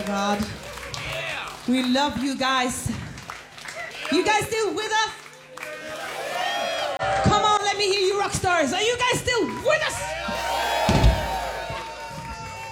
God. We love you guys. You guys still with us? Come on, let me hear you rock stars. Are you guys still